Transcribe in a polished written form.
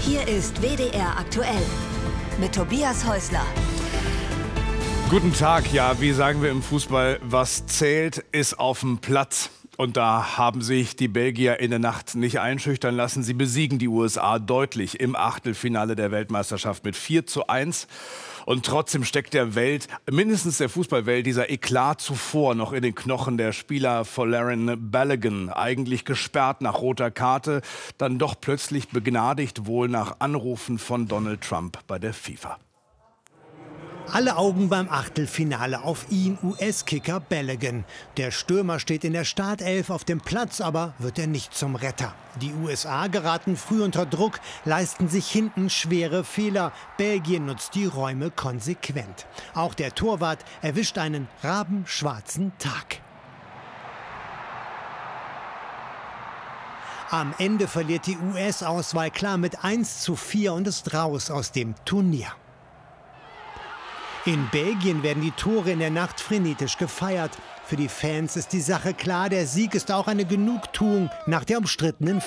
Hier ist WDR aktuell mit Tobias Häusler. Guten Tag. Ja, wie sagen wir im Fußball, was zählt, ist auf dem Platz. Und da haben sich die Belgier in der Nacht nicht einschüchtern lassen. Sie besiegen die USA deutlich im Achtelfinale der Weltmeisterschaft mit 4:1. Und trotzdem steckt der Welt, mindestens der Fußballwelt, dieser Eklat zuvor noch in den Knochen. Der Spieler Folarin Balogun, eigentlich gesperrt nach roter Karte, dann doch plötzlich begnadigt, wohl nach Anrufen von Donald Trump bei der FIFA. Alle Augen beim Achtelfinale auf ihn, US-Kicker Balogun. Der Stürmer steht in der Startelf auf dem Platz, aber wird er nicht zum Retter. Die USA geraten früh unter Druck, leisten sich hinten schwere Fehler. Belgien nutzt die Räume konsequent. Auch der Torwart erwischt einen rabenschwarzen Tag. Am Ende verliert die US-Auswahl klar mit 1:4 und ist raus aus dem Turnier. In Belgien werden die Tore in der Nacht frenetisch gefeiert. Für die Fans ist die Sache klar, der Sieg ist auch eine Genugtuung nach der umstrittenen